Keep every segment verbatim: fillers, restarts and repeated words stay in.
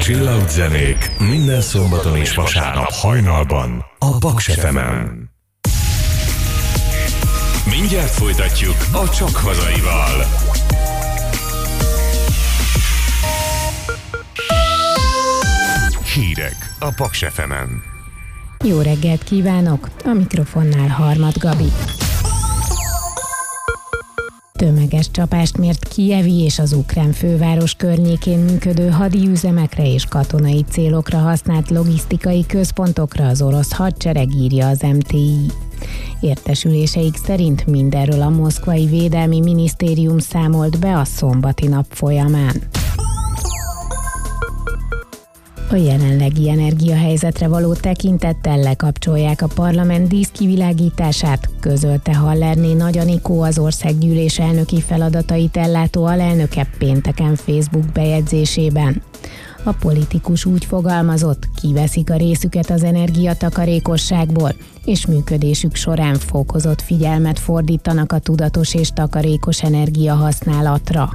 Csillagzenék minden szombaton és vasárnap hajnalban a Paks ef emen. Mindjárt folytatjuk a Csak hazaival. Hírek a Paks ef emen. Jó reggelt kívánok! A mikrofonnál Harmat Gabi. Tömeges csapást mért Kijevi és az ukrán főváros környékén működő hadiüzemekre és katonai célokra használt logisztikai központokra az orosz hadsereg, írja az em té i. Értesüléseik szerint mindenről a moszkvai védelmi minisztérium számolt be a szombati nap folyamán. A jelenlegi energiahelyzetre való tekintettel lekapcsolják a parlament díszkivilágítását, közölte Hallerné Nagy Anikó, az országgyűlés elnöki feladatait ellátó alelnöke pénteken Facebook bejegyzésében. A politikus úgy fogalmazott, kiveszik a részüket az energiatakarékosságból, és működésük során fokozott figyelmet fordítanak a tudatos és takarékos energiahasználatra.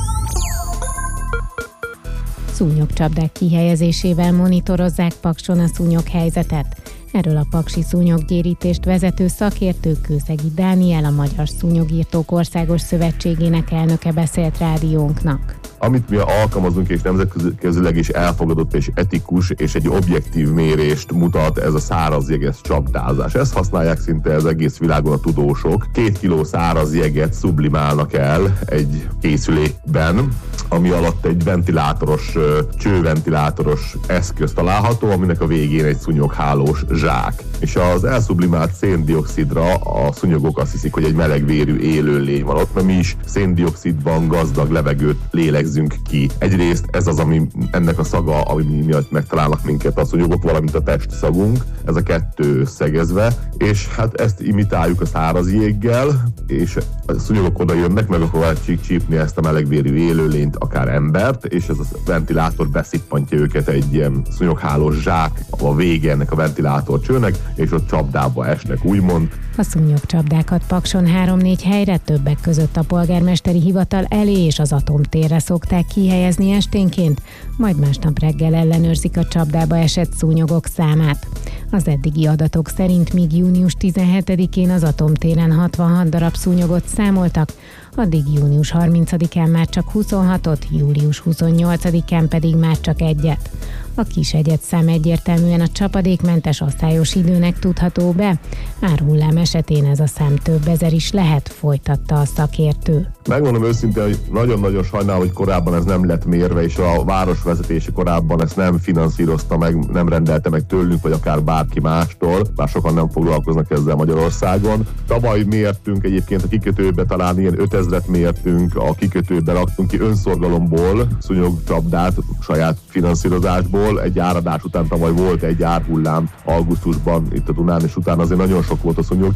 Szúnyogcsapdák kihelyezésével monitorozzák Pakson a szúnyog helyzetet. Erről a paksi szúnyoggyérítést vezető szakértő Kőszegi Dániel, a Magyar Szúnyogírtók Országos Szövetségének elnöke beszélt rádiónknak. Amit mi alkalmazunk és nemzetközileg is elfogadott és etikus és egy objektív mérést mutat, ez a száraz jeges csapdázás. Ezt használják szinte az egész világon a tudósok. Két kiló száraz jeget sublimálnak el egy készülékben, ami alatt egy ventilátoros, csőventilátoros eszköz található, aminek a végén egy szúnyoghálós zsák. És az elszublimált széndioxidra a szúnyogok azt hiszik, hogy egy melegvérű élőlény van ott, mert mi is széndioxidban gazdag levegőt lélegzünk ki. Egyrészt ez az, ami ennek a szaga, ami miatt megtalálnak minket a szúnyogok, valamint a testszagunk, ez a kettő összegezve, és hát ezt imitáljuk a száraz jéggel, és a szúnyogok oda jönnek, meg akarják csípni ezt a melegvérű élőlényt, akár embert, és ez a ventilátor beszippantja őket egy ilyen szúnyoghálós zsák a vége ennek a ventilátorcsőnek, és ott csapdába esnek, úgymond. A szúnyogcsapdákat Pakson három-négy helyre, többek között a polgármesteri hivatal elé és az Atomtérre szokták kihelyezni esténként, majd másnap reggel ellenőrzik a csapdába esett szúnyogok számát. Az eddigi adatok szerint míg június tizenhetedikén az Atomtéren hatvanhat darab szúnyogot számoltak, addig június harmincadikán már csak huszonhatot, július huszonnyolcadikán pedig már csak egyet. A kis egyedszám egyértelműen a csapadékmentes asszályos időnek tudható be, árhullám esetén ez a szám több ezer is lehet, folytatta a szakértő. Megmondom őszintén, hogy nagyon-nagyon sajnálom, hogy korábban ez nem lett mérve, és a városvezetése korábban ezt nem finanszírozta meg, nem rendelte meg tőlünk, vagy akár bárki mástól, bár sokan nem foglalkoznak ezzel Magyarországon. Tavaly mértünk egyébként a kikötőbe, talán ilyen ötezret mértünk, a kikötőbe raktunk ki önszorgalomból szúnyogcsapdát, saját finanszírozásból. Egy áradás után tavaly volt egy árhullám augusztusban itt a Dunán, és utána azért nagyon sok volt a szúnyog.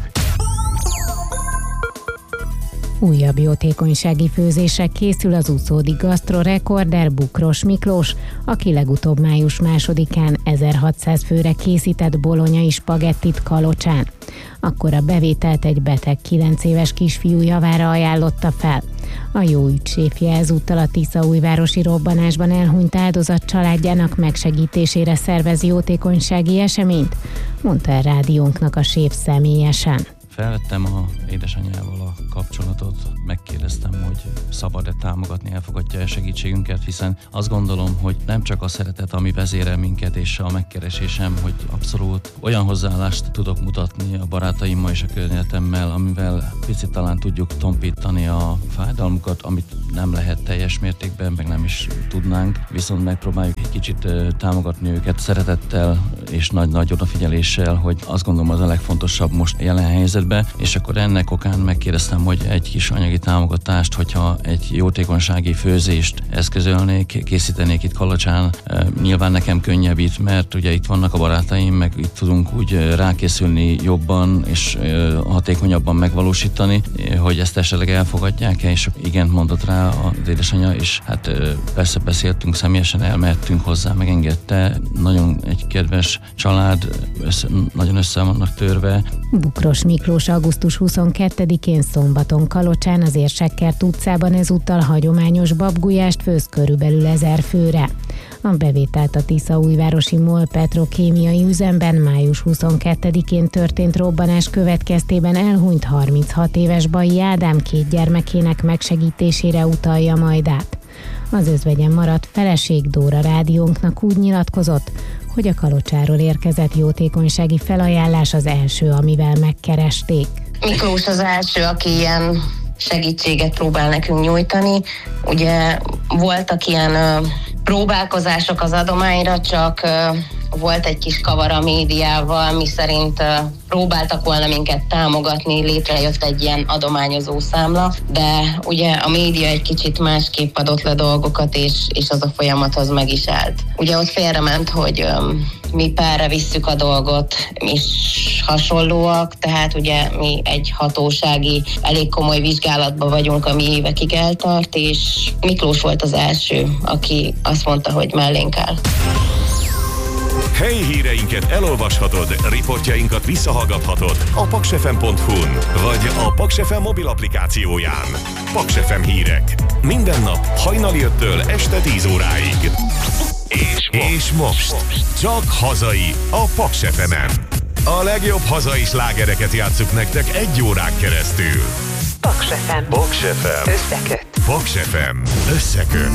Újabb jótékonysági főzések készül az úszódi gasztrorekorder Bukros Miklós, aki legutóbb május másodikán ezerhatszáz főre készített bolonyai spagettit Kalocsán. Akkor a bevételt egy beteg kilenc éves kisfiú javára ajánlotta fel. A jó ügy séfje ezúttal a tiszaújvárosi robbanásban elhunyt áldozat családjának megsegítésére szervez jótékonysági eseményt, mondta el rádiónknak a séf személyesen. Felvettem a édesanyjával a kapcsolatot, megkérdeztem, hogy szabad-e támogatni, elfogadja-e segítségünket, hiszen azt gondolom, hogy nem csak a szeretet, ami vezérel minket, és a megkeresésem, hogy abszolút olyan hozzáállást tudok mutatni a barátaimmal és a környezetemmel, amivel picit talán tudjuk tompítani a fájdalmukat, amit nem lehet teljes mértékben, meg nem is tudnánk, viszont megpróbáljuk egy kicsit támogatni őket szeretettel és nagy-nagy odafigyeléssel, hogy azt gondolom az a legfontosabb most jelen helyzetben, és akkor ennek okán megkérdeztem, hogy egy kis anyagi támogatást, hogyha egy jótékonysági főzést eszközölnék, készítenék itt Kalocsán, nyilván nekem könnyebbít, mert ugye itt vannak a barátaim, meg itt tudunk úgy rákészülni jobban és hatékonyabban megvalósítani, hogy ezt esetleg elfogadják-e, és igen, mondott rá az édesanyja, és hát persze beszéltünk személyesen, elmehettünk hozzá, megengedte, nagyon egy kedves család, össze, nagyon össze vannak törve. Bukros Miklós augusztus huszonkettedikén szombaton Kalocsán az Érsekkert utcában ezúttal hagyományos babgulyást főz körülbelül ezer főre. A bevételt a Tiszaújvárosi MOL petrokémiai üzemben május huszonkettedikén történt robbanás következtében elhunyt harminchat éves Bai Ádám két gyermekének megsegítésére utalja majd át. Az özvegyen maradt feleség Dóra rádiónknak úgy nyilatkozott, hogy a Kalocsáról érkezett jótékonysági felajánlás az első, amivel megkeresték. Miklós az első, aki ilyen segítséget próbál nekünk nyújtani. Ugye voltak ilyen uh, próbálkozások az adományra, csak uh, volt egy kis kavar a médiával, mi szerint uh, próbáltak volna minket támogatni, létrejött egy ilyen adományozó számla, de ugye a média egy kicsit másképp adott le dolgokat, és, és az a folyamat az meg is állt. Ugye ott félrement, hogy um, mi perre visszük a dolgot, és hasonlóak, tehát ugye mi egy hatósági, elég komoly vizsgálatban vagyunk, ami évekig eltart, és Miklós volt az első, aki azt mondta, hogy mellénk áll. Helyi híreinket elolvashatod, riportjainkat visszahallgathatod a paksefem pont hu-n, vagy a Paks ef em mobil applikációján. Paks ef em hírek. Minden nap hajnali öttől este tíz óráig. És most, és most csak hazai a Paks ef emen. A legjobb hazai slágereket játsszuk nektek egy órán keresztül. Paks ef em. Paks ef em. Összeköt. Paks ef em. Összeköt.